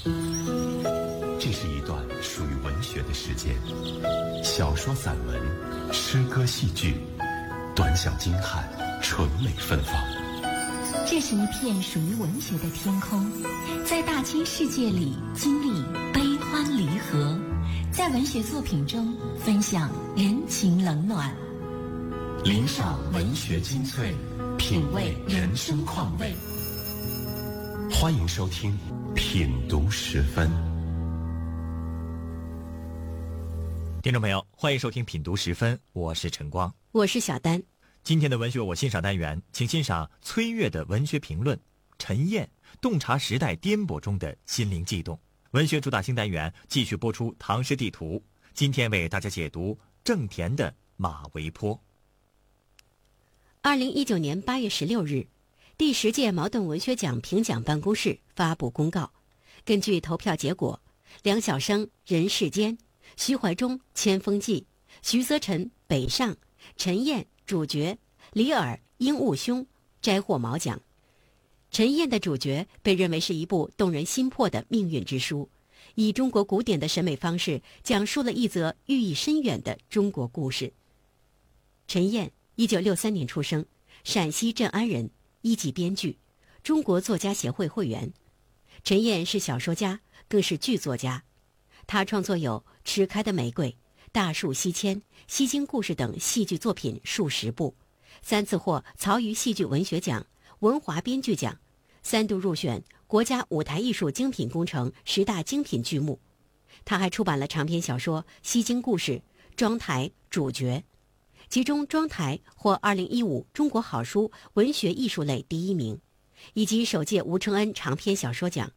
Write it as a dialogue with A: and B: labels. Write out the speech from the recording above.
A: 这是一段属于文学的时间，小说、散文、诗歌、戏剧，短小精悍，纯美芬芳。
B: 这是一片属于文学的天空，在大千世界里经历悲欢离合，在文学作品中分享人情冷暖，
A: 聆赏文学精粹，品味人生况味。欢迎收听品读十分。
C: 听众朋友，欢迎收听品读十分，我是陈光，
D: 我是小丹。
C: 今天的文学我欣赏单元，请欣赏崔月的文学评论，陈燕洞察时代颠簸中的心灵悸动。文学主打新单元继续播出唐诗地图，今天为大家解读郑田的《马嵬坡》。
D: 2019年8月16日，第10届茅盾文学奖评奖办公室发布公告，根据投票结果，梁晓声《人世间》，徐怀中《千峰记》，徐则臣《北上》，陈燕主角，李耳鹦鹉兄摘获茅奖。陈燕的主角被认为是一部动人心魄的命运之书，以中国古典的审美方式讲述了一则寓意深远的中国故事。陈燕1963年出生，陕西镇安人，1级编剧，中国作家协会会员。陈燕是小说家，更是剧作家。他创作有《迟开的玫瑰》、《大树西迁》、《西京故事》等戏剧作品数十部，3次获曹禺戏剧文学奖、文华编剧奖，3度入选国家舞台艺术精品工程10大精品剧目。他还出版了长篇小说《西京故事》、《庄台》、《主角》，其中《庄台》获2015中国好书文学艺术类第1名，以及首届吴承恩长篇小说奖。